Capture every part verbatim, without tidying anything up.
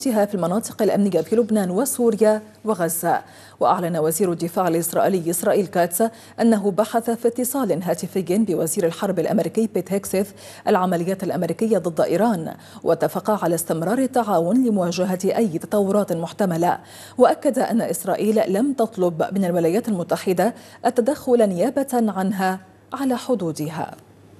في المناطق الأمنية في لبنان وسوريا وغزة. وأعلن وزير الدفاع الإسرائيلي إسرائيل كاتس أنه بحث في اتصال هاتفي بوزير الحرب الأمريكي بيت هيكسيث العمليات الأمريكية ضد إيران، واتفقا على استمرار التعاون لمواجهة أي تطورات محتملة. وأكد أن إسرائيل لم تطلب من الولايات المتحدة التدخل نيابة عنها على حدودها.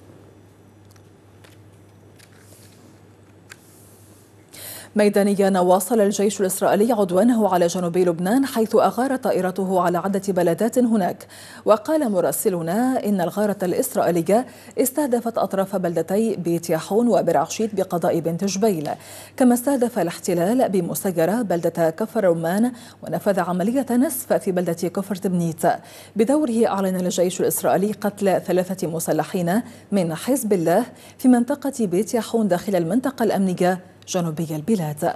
ميدانيا، واصل الجيش الإسرائيلي عدوانه على جنوب لبنان، حيث أغار طائرته على عدة بلدات هناك. وقال مراسلنا إن الغارة الإسرائيلية استهدفت أطراف بلدتي بيت ياحون وبئر عشيت بقضاء بنت جبيل، كما استهدف الاحتلال بمسيرة بلدة كفر رمان، ونفذ عملية نسف في بلدة كفر تبنيت. بدوره أعلن الجيش الإسرائيلي قتل ثلاثة مسلحين من حزب الله في منطقة بيت ياحون داخل المنطقة الأمنية جنوبي البلاد.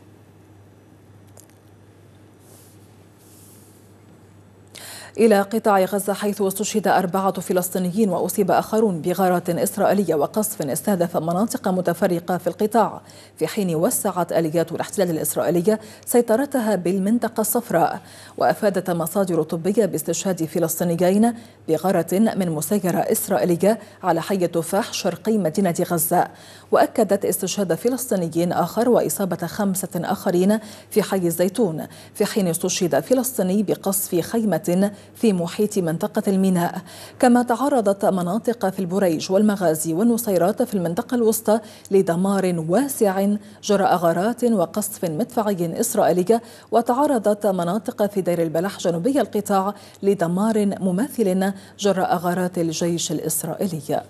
إلى قطاع غزة، حيث استشهد أربعة فلسطينيين وأصيب آخرون بغارات إسرائيلية وقصف استهدف مناطق متفرقة في القطاع، في حين وسعت آليات الاحتلال الإسرائيلية سيطرتها بالمنطقة الصفراء. وأفادت مصادر طبية باستشهاد فلسطينيين بغارة من مسيرة إسرائيلية على حي تفاح شرقي مدينة غزة. وأكدت استشهاد فلسطيني آخر وإصابة خمسة آخرين في حي الزيتون، في حين استشهد فلسطيني بقصف خيمة في محيط منطقة الميناء. كما تعرضت مناطق في البريج والمغازي والنصيرات في المنطقة الوسطى لدمار واسع جراء غارات وقصف مدفعي إسرائيلي، وتعرضت مناطق في دير البلح جنوبي القطاع لدمار مماثل جراء غارات الجيش الإسرائيلي.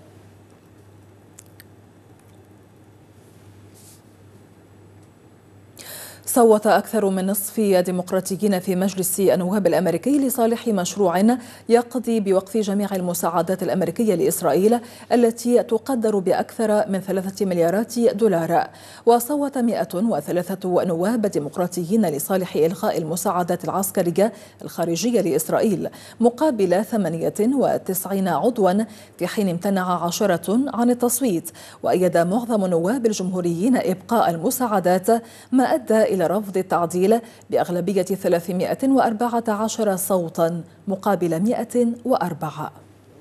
صوت أكثر من نصف ديمقراطيين في مجلس النواب الأمريكي لصالح مشروع يقضي بوقف جميع المساعدات الأمريكية لإسرائيل التي تقدر بأكثر من ثلاثة مليارات دولار. وصوت مئة وثلاثة نواب ديمقراطيين لصالح إلغاء المساعدات العسكرية الخارجية لإسرائيل مقابل ثمانية وتسعين عضوا، في حين امتنع عشرة عن التصويت. وأيد معظم النواب الجمهوريين إبقاء المساعدات، ما أدى إلى رفض التعديل بأغلبية ثلاثمئة وأربعة عشر صوتا مقابل مئة وأربعة.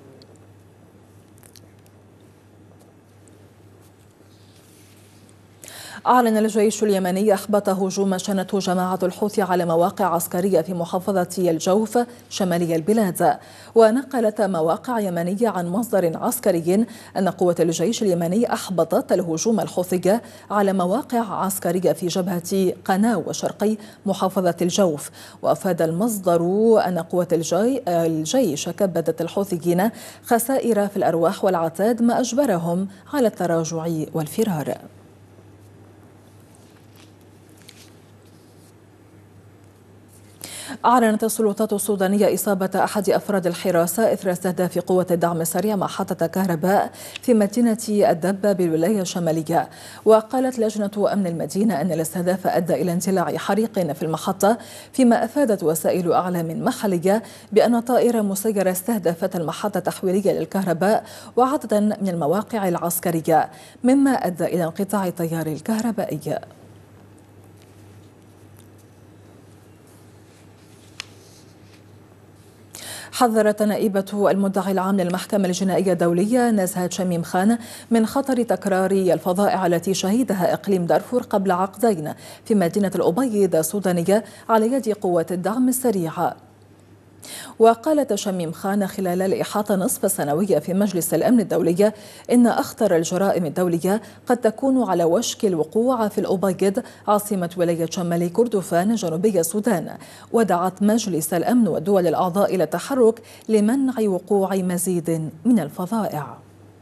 أعلن الجيش اليمني إحباط هجوم شنته جماعة الحوثي على مواقع عسكرية في محافظة الجوف شمالي البلاد. ونقلت مواقع يمنية عن مصدر عسكري أن قوة الجيش اليمني أحبطت الهجوم الحوثي على مواقع عسكرية في جبهة قناو شرقي محافظة الجوف. وأفاد المصدر أن قوة الجي الجيش كبدت الحوثيين خسائر في الأرواح والعتاد، ما أجبرهم على التراجع والفرار. أعلنت السلطات السودانية إصابة أحد أفراد الحراسة إثر استهداف قوة الدعم السريع محطة كهرباء في مدينة الدبة بالولاية الشمالية. وقالت لجنة أمن المدينة أن الاستهداف أدى إلى اندلاع حريق في المحطة، فيما أفادت وسائل أعلام محلية بأن طائرة مسيرة استهدفت المحطة التحويلية للكهرباء وعددا من المواقع العسكرية، مما أدى إلى انقطاع التيار الكهربائي. حذرت نائبة المدعي العام للمحكمة الجنائية الدولية نزهة شميم خان من خطر تكرار الفظائع التي شهدها إقليم دارفور قبل عقدين في مدينة الأبيض السودانية على يد قوة الدعم السريع. وقالت شميم خان خلال الإحاطة نصف السنوية في مجلس الأمن الدولي إن أخطر الجرائم الدولية قد تكون على وشك الوقوع في الأبيض عاصمة ولاية شمال كردفان جنوبي السودان. ودعت مجلس الأمن والدول الأعضاء إلى التحرك لمنع وقوع مزيد من الفظائع.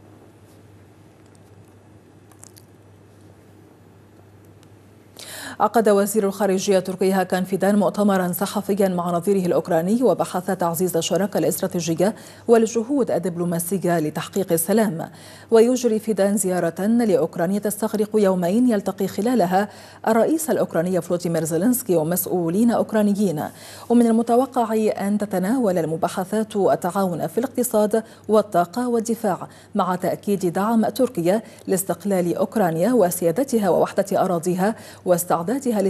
عقد وزير الخارجية التركي هاكان فيدان مؤتمرا صحفيا مع نظيره الأوكراني، وبحث تعزيز الشراكة الاستراتيجية والجهود الدبلوماسية لتحقيق السلام. ويجري فيدان زيارة لأوكرانيا تستغرق يومين يلتقي خلالها الرئيس الأوكراني فلوديمير زيلينسكي ومسؤولين أوكرانيين. ومن المتوقع أن تتناول المباحثات التعاون في الاقتصاد والطاقة والدفاع، مع تأكيد دعم تركيا لاستقلال أوكرانيا وسيادتها ووحدة أراضيها واستعداد مساعداتها